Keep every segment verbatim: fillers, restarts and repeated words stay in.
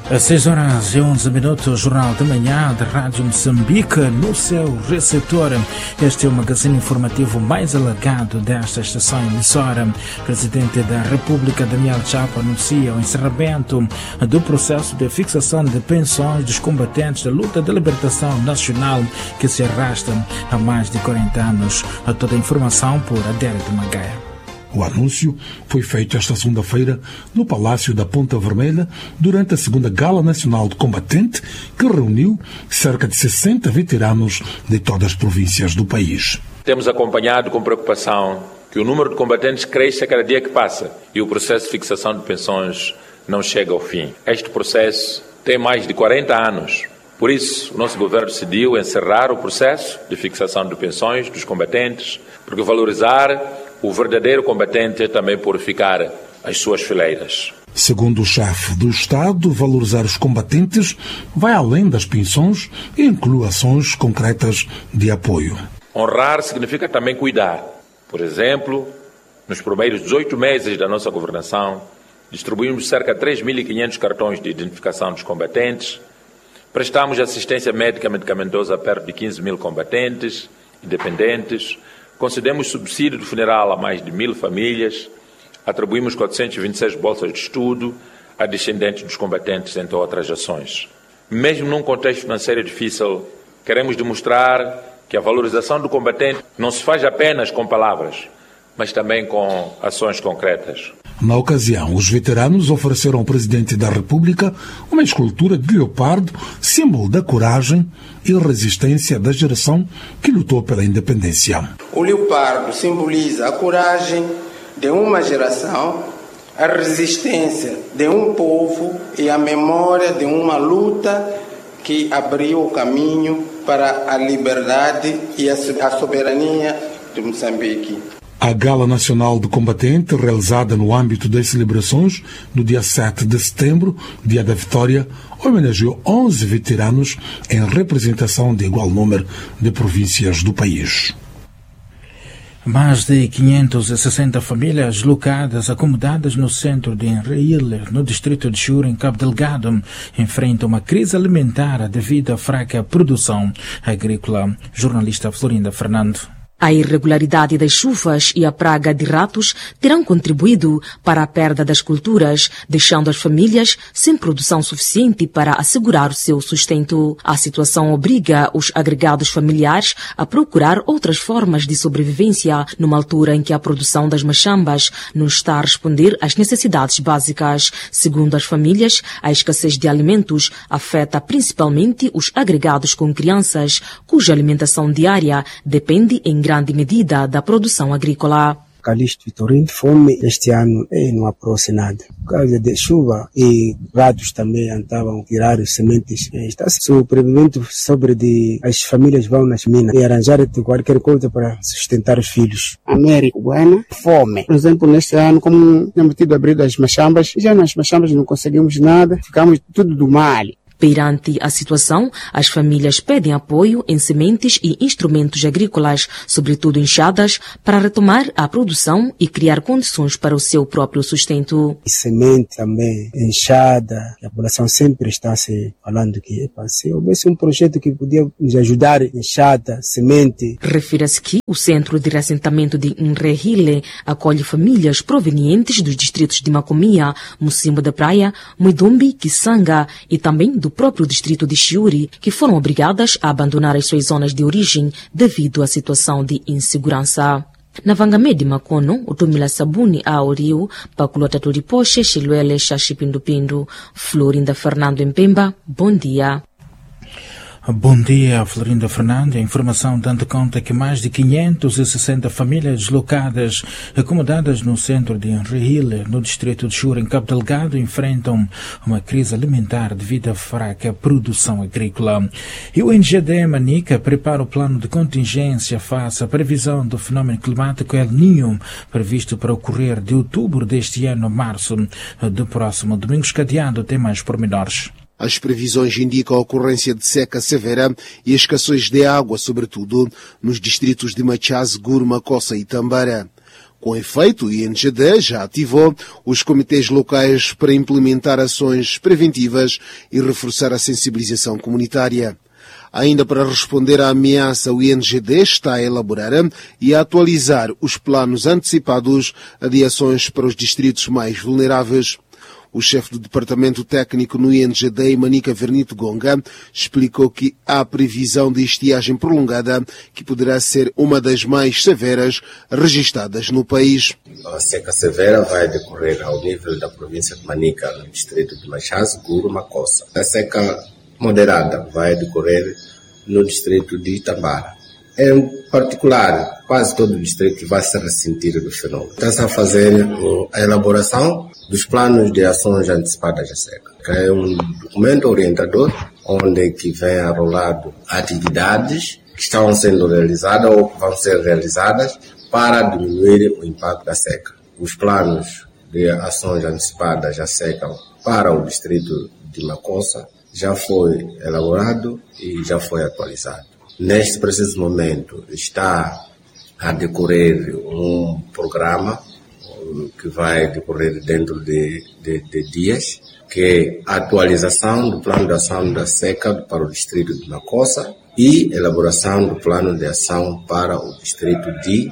Às seis horas e onze minutos, Jornal da Manhã da Rádio Moçambique, no seu receptor. Este é o magazine informativo mais alargado desta estação emissora. O Presidente da República, Daniel Chapo, anuncia o encerramento do processo de fixação de pensões dos combatentes da luta de libertação nacional que se arrasta há mais de quarenta anos. Toda a informação por Adélia de Magaia. O anúncio foi feito esta segunda-feira no Palácio da Ponta Vermelha durante a segunda Gala Nacional de Combatente, que reuniu cerca de sessenta veteranos de todas as províncias do país. Temos acompanhado com preocupação que o número de combatentes cresce a cada dia que passa e o processo de fixação de pensões não chega ao fim. Este processo tem mais de quarenta anos. Por isso, o nosso governo decidiu encerrar o processo de fixação de pensões dos combatentes, porque valorizar o verdadeiro combatente é também purificar as suas fileiras. Segundo o chefe do Estado, valorizar os combatentes vai além das pensões e inclui ações concretas de apoio. Honrar significa também cuidar. Por exemplo, nos primeiros dezoito meses da nossa governação, distribuímos cerca de três mil e quinhentos cartões de identificação dos combatentes, prestamos assistência médica medicamentosa a perto de quinze mil combatentes e dependentes, concedemos subsídio de funeral a mais de mil famílias, atribuímos quatrocentas e vinte e seis bolsas de estudo a descendentes dos combatentes, entre outras ações. Mesmo num contexto financeiro difícil, queremos demonstrar que a valorização do combatente não se faz apenas com palavras, mas também com ações concretas. Na ocasião, os veteranos ofereceram ao Presidente da República uma escultura de leopardo, símbolo da coragem e resistência da geração que lutou pela independência. O leopardo simboliza a coragem de uma geração, a resistência de um povo e a memória de uma luta que abriu o caminho para a liberdade e a soberania de Moçambique. A Gala Nacional do Combatente, realizada no âmbito das celebrações no dia sete de setembro, dia da vitória, homenageou onze veteranos em representação de igual número de províncias do país. Mais de quinhentas e sessenta famílias locadas, acomodadas no centro de Enreile, no distrito de Chura, em Cabo Delgado, enfrentam uma crise alimentar devido à fraca produção agrícola. Jornalista Florinda Fernando. A irregularidade das chuvas e a praga de ratos terão contribuído para a perda das culturas, deixando as famílias sem produção suficiente para assegurar o seu sustento. A situação obriga os agregados familiares a procurar outras formas de sobrevivência, numa altura em que a produção das machambas não está a responder às necessidades básicas. Segundo as famílias, a escassez de alimentos afeta principalmente os agregados com crianças, cuja alimentação diária depende em grande medida da produção agrícola. Calixto Vitorino, fome este ano e não aparece nada. Por causa de chuva e ratos também andavam a tirar as sementes. Está sobrevivendo sobre de as famílias vão nas minas e arranjar qualquer coisa para sustentar os filhos. Américo Bueno, fome. Por exemplo, neste ano, como temos tido abrido as machambas, já nas machambas não conseguimos nada, ficamos tudo do mal. Perante a situação, as famílias pedem apoio em sementes e instrumentos agrícolas, sobretudo enxadas, para retomar a produção e criar condições para o seu próprio sustento. E semente também, enxada, a população sempre está se falando que se houvesse um projeto que podia nos ajudar, enxada, semente. Refira-se que o Centro de Reassentamento de Enreile acolhe famílias provenientes dos distritos de Macomia, Mocimbo da Praia, Muidumbi, Kisanga e também do do próprio distrito de Chiuri, que foram obrigadas a abandonar as suas zonas de origem devido à situação de insegurança. Na Vangamede Makono, o Tumila Sabuni a Oriu, Paculota Turipoche, Chiluele, Xaxipindupindu, Florinda Fernando em Pemba, bom dia. Bom dia, Florinda Fernandes. A informação dando conta que mais de quinhentas e sessenta famílias deslocadas, acomodadas no centro de Enreile, no distrito de Chura, em Cabo Delgado, enfrentam uma crise alimentar devido à fraca produção agrícola. E o N G D Manica prepara o plano de contingência face à previsão do fenómeno climático El Niño, previsto para ocorrer de outubro deste ano a março do próximo domingo. Escadeado tem mais pormenores. As previsões indicam a ocorrência de seca severa e a escassez de água, sobretudo nos distritos de Machaz, Gurma, Coça e Tambara. Com efeito, o I N G D já ativou os comitês locais para implementar ações preventivas e reforçar a sensibilização comunitária. Ainda para responder à ameaça, o I N G D está a elaborar e a atualizar os planos antecipados de ações para os distritos mais vulneráveis. O chefe do Departamento Técnico no I N G D, Manica Vernito Gonga, explicou que há previsão de estiagem prolongada, que poderá ser uma das mais severas registradas no país. A seca severa vai decorrer ao nível da província de Manica, no distrito de Machaz, Guru, Macossa. A seca moderada vai decorrer no distrito de Itambara. Em particular, quase todo o distrito vai se ressentir do fenômeno. Está-se a fazer a elaboração dos planos de ações antecipadas da seca, que é um documento orientador onde que vem arrolado atividades que estão sendo realizadas ou que vão ser realizadas para diminuir o impacto da seca. Os planos de ações antecipadas da seca para o distrito de Macossa já foi elaborado e já foi atualizado. Neste preciso momento está a decorrer um programa que vai decorrer dentro de, de, de dias, que é a atualização do plano de ação da seca para o distrito de Macossa e elaboração do plano de ação para o distrito de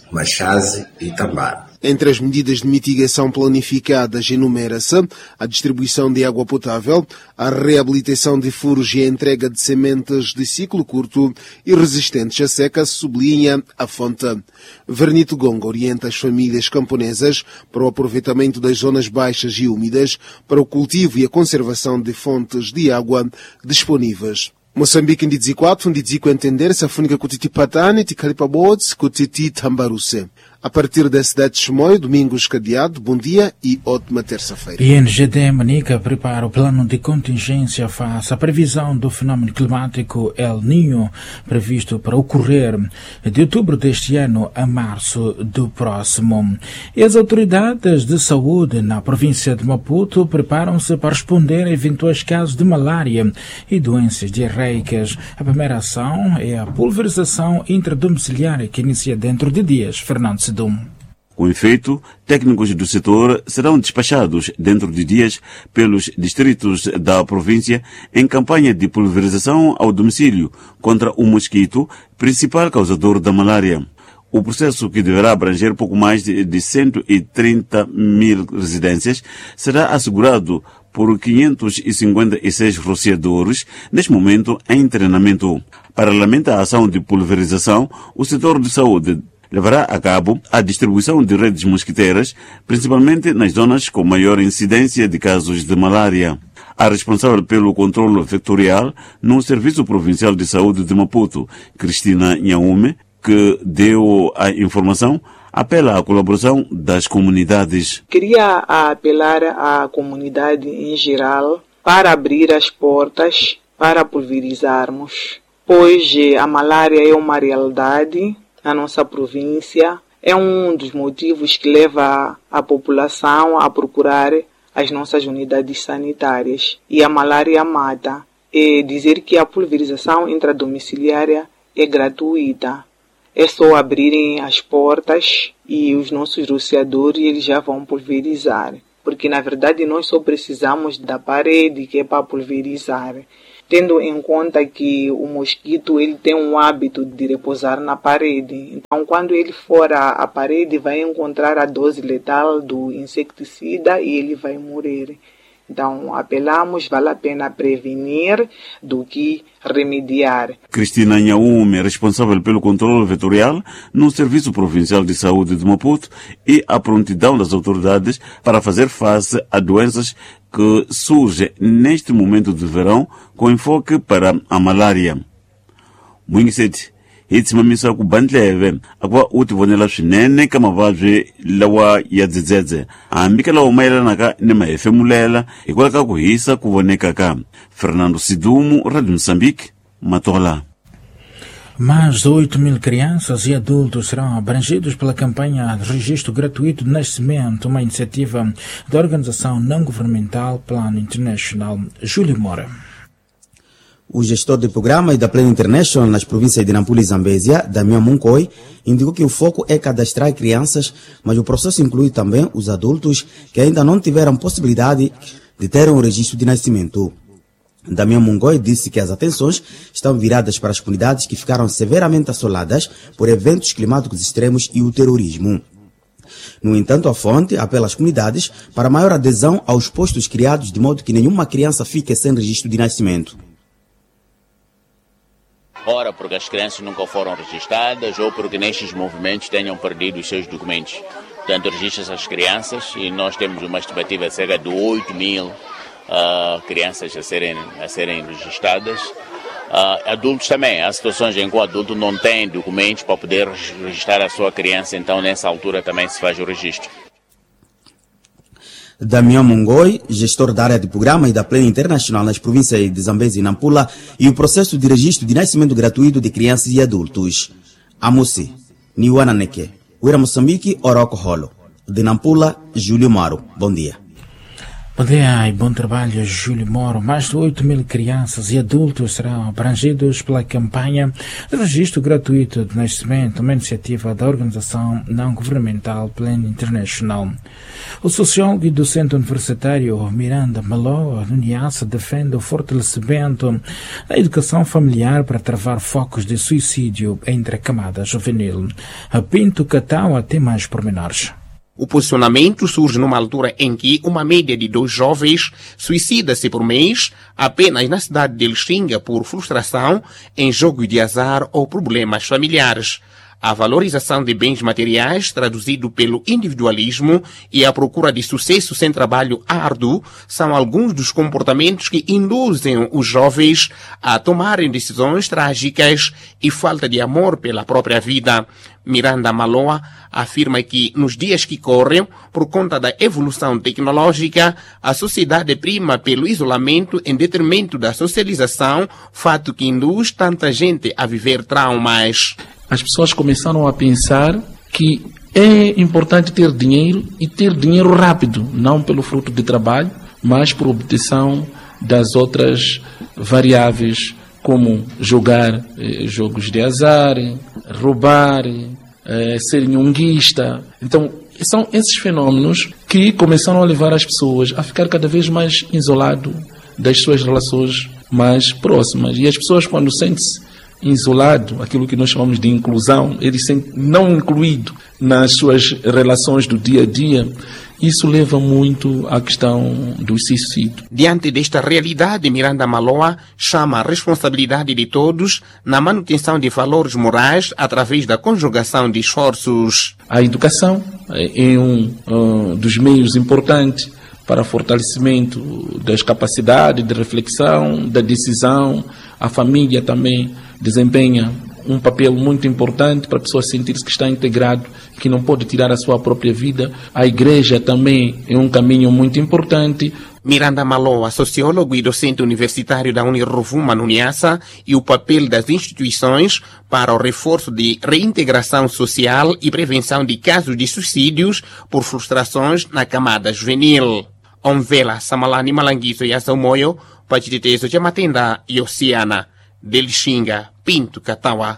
Machaz e Itambara. Entre as medidas de mitigação planificadas enumera-se a distribuição de água potável, a reabilitação de furos e a entrega de sementes de ciclo curto e resistentes à seca, sublinha a fonte. Vernito Gonga orienta as famílias camponesas para o aproveitamento das zonas baixas e úmidas para o cultivo e a conservação de fontes de água disponíveis. Moçambique ndizi quatro, ndizi entender se a fúnica kutiti patani, tikalipa bots, kutiti tambaruse. A partir da cidade de Chimoio, Domingos Cadeado, bom dia e ótima terça-feira. I N G D Manica prepara o plano de contingência face à previsão do fenômeno climático El Niño, previsto para ocorrer de outubro deste ano a março do próximo. E as autoridades de saúde na província de Maputo preparam-se para responder a eventuais casos de malária e doenças diarreicas. A primeira ação é a pulverização intradomiciliária que inicia dentro de dias. Fernando Sedum. Com efeito, técnicos do setor serão despachados dentro de dias pelos distritos da província em campanha de pulverização ao domicílio contra o mosquito, principal causador da malária. O processo, que deverá abranger pouco mais de, de cento e trinta mil residências, será assegurado por quinhentos e cinquenta e seis rociadores, neste momento em treinamento. Paralelamente à ação de pulverização, o setor de saúde levará a cabo a distribuição de redes mosquiteiras, principalmente nas zonas com maior incidência de casos de malária. A responsável pelo controle vetorial no Serviço Provincial de Saúde de Maputo, Cristina Nhaume, que deu a informação, apela à colaboração das comunidades. Queria apelar à comunidade em geral para abrir as portas para pulverizarmos, pois a malária é uma realidade na nossa província. É um dos motivos que leva a população a procurar as nossas unidades sanitárias. E a malária mata. É dizer que a pulverização intradomiciliária é gratuita. É só abrirem as portas e os nossos rociadores eles já vão pulverizar. Porque, na verdade, nós só precisamos da parede que é para pulverizar. Tendo em conta que o mosquito ele tem um hábito de repousar na parede. Então, quando ele for à, à parede, vai encontrar a dose letal do inseticida e ele vai morrer. Então, apelamos, vale a pena prevenir do que remediar. Cristina Nhaume, responsável pelo controle vetorial no Serviço Provincial de Saúde de Maputo, e a prontidão das autoridades para fazer face a doenças que surgem neste momento de verão com enfoque para a malária. Mwingiseti, hitsima misaku bantleve, akwa uti vonela swinene ka mavabyi lawa ya dzidzedze. Ambika lawa mayelanaka ni mahefemulela, hikwalaho ka ku hisa ku vonekaka. Fernando Sidumu, Rádio Moçambique, Matola. Mais de oito mil crianças e adultos serão abrangidos pela campanha de registro gratuito de nascimento, uma iniciativa da organização não governamental Plano Internacional. Júlio Moura. O gestor do programa e da Plan International nas províncias de Nampula e Zambésia, Damião Munkoi, indicou que o foco é cadastrar crianças, mas o processo inclui também os adultos que ainda não tiveram possibilidade de ter um registro de nascimento. Damião Munkoi disse que as atenções estão viradas para as comunidades que ficaram severamente assoladas por eventos climáticos extremos e o terrorismo. No entanto, a fonte apela às comunidades para maior adesão aos postos criados de modo que nenhuma criança fique sem registro de nascimento. Ora porque as crianças nunca foram registradas ou porque nestes movimentos tenham perdido os seus documentos. Portanto, registram as crianças e nós temos uma estimativa de cerca de oito mil uh, crianças a serem, a serem registradas. Uh, adultos também, há situações em que o adulto não tem documentos para poder registrar a sua criança, então nessa altura também se faz o registro. Damião Munkoi, gestor da área de programa e da Plan International nas províncias de Zambésia e Nampula, e o processo de registro de nascimento gratuito de crianças e adultos. Amusi, Niwananeke, Uira Moçambique, Oroco Rolo. De Nampula, Júlio Maro. Bom dia. Bom dia e bom trabalho, Júlio Moro. Mais de oito mil crianças e adultos serão abrangidos pela campanha de registro gratuito de nascimento, uma iniciativa da organização não-governamental Plan International. O sociólogo e docente universitário Miranda Maloa, no Niassa, defende o fortalecimento da educação familiar para travar focos de suicídio entre a camada juvenil. A Pinto Cataua tem mais pormenores. O posicionamento surge numa altura em que uma média de dois jovens suicida-se por mês apenas na cidade de Lixinga por frustração em jogo de azar ou problemas familiares. A valorização de bens materiais, traduzido pelo individualismo, e a procura de sucesso sem trabalho árduo são alguns dos comportamentos que induzem os jovens a tomarem decisões trágicas e falta de amor pela própria vida. Miranda Maloa afirma que, nos dias que correm, por conta da evolução tecnológica, a sociedade prima pelo isolamento em detrimento da socialização, fato que induz tanta gente a viver traumas. As pessoas começaram a pensar que é importante ter dinheiro e ter dinheiro rápido, não pelo fruto de trabalho, mas por obtenção das outras variáveis, como jogar eh, jogos de azar, roubar, eh, ser nhonguista. Então, são esses fenômenos que começaram a levar as pessoas a ficar cada vez mais isolado das suas relações mais próximas. E as pessoas, quando sentem-se isolado, aquilo que nós chamamos de inclusão, ele se sente não incluído nas suas relações do dia a dia, isso leva muito à questão do suicídio. Diante desta realidade, Miranda Maloa chama a responsabilidade de todos na manutenção de valores morais através da conjugação de esforços. A educação é um uh, dos meios importantes para fortalecimento das capacidades de reflexão, da decisão. A família também desempenha um papel muito importante para a pessoa sentir-se que está integrado, que não pode tirar a sua própria vida. A igreja também é um caminho muito importante. Miranda Maloa, sociólogo e docente universitário da Unirovuma no Niassa, e o papel das instituições para o reforço de reintegração social e prevenção de casos de suicídios por frustrações na camada juvenil. Onvela, Samalani Malanguizo e Azaumoyo, Pachitetezo de Matenda e Oceana. Delixinga, Pinto, Cataua.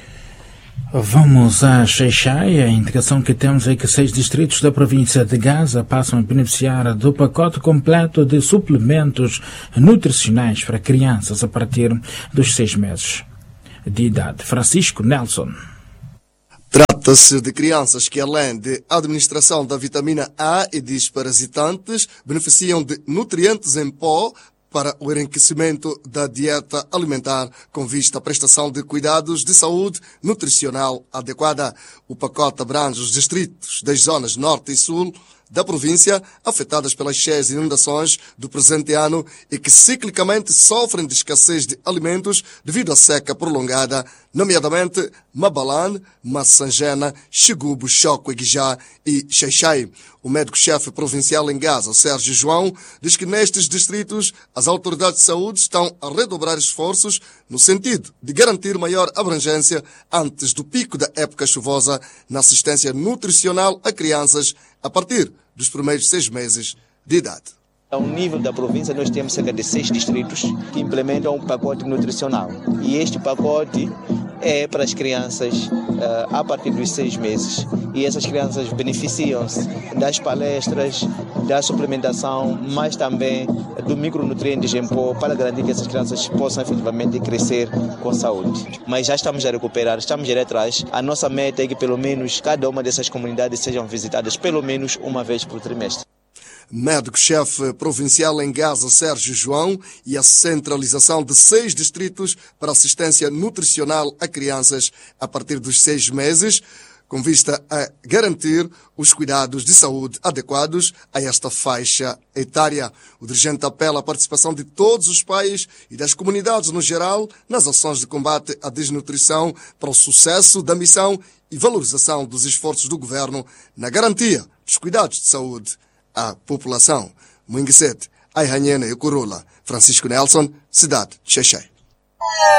Vamos a Xai-Xai. A indicação que temos é que seis distritos da província de Gaza passam a beneficiar do pacote completo de suplementos nutricionais para crianças a partir dos seis meses de idade. Francisco Nelson. Trata-se de crianças que, além de administração da vitamina A e desparasitantes, beneficiam de nutrientes em pó para o enriquecimento da dieta alimentar com vista à prestação de cuidados de saúde nutricional adequada. O pacote abrange os distritos das zonas norte e sul da província afetadas pelas cheias e inundações do presente ano e que ciclicamente sofrem de escassez de alimentos devido à seca prolongada, nomeadamente Mabalane, Massangena, Xigubo, Choco, Iguijá e Xai-Xai. O médico-chefe provincial em Gaza, Sérgio João, diz que nestes distritos as autoridades de saúde estão a redobrar esforços no sentido de garantir maior abrangência antes do pico da época chuvosa na assistência nutricional a crianças a partir dos primeiros seis meses de idade. Ao nível da província, nós temos cerca de seis distritos que implementam um pacote nutricional. E este pacote é para as crianças uh, a partir dos seis meses. E essas crianças beneficiam-se das palestras, da suplementação, mas também do micronutrientes em pó para garantir que essas crianças possam efetivamente crescer com saúde. Mas já estamos a recuperar, estamos a ir atrás. A nossa meta é que pelo menos cada uma dessas comunidades sejam visitadas pelo menos uma vez por trimestre. Médico-chefe provincial em Gaza, Sérgio João, e a centralização de seis distritos para assistência nutricional a crianças a partir dos seis meses, com vista a garantir os cuidados de saúde adequados a esta faixa etária. O dirigente apela à participação de todos os pais e das comunidades no geral nas ações de combate à desnutrição para o sucesso da missão e valorização dos esforços do governo na garantia dos cuidados de saúde à população. Moinguesete, Aihanhena e Corola, Francisco Nelson, cidade de Xexé.